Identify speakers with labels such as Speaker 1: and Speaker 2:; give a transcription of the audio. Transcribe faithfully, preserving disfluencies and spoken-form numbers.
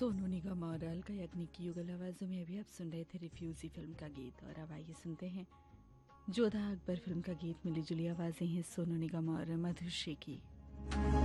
Speaker 1: सोनू निगम और अलका याग्निक की युगल आवाजों में अभी आप सुन रहे थे रिफ्यूजी फिल्म का गीत। और अब आइए सुनते हैं जोधा अकबर फिल्म का गीत। मिली जुली आवाजें हैं सोनू निगम और मधुश्री की।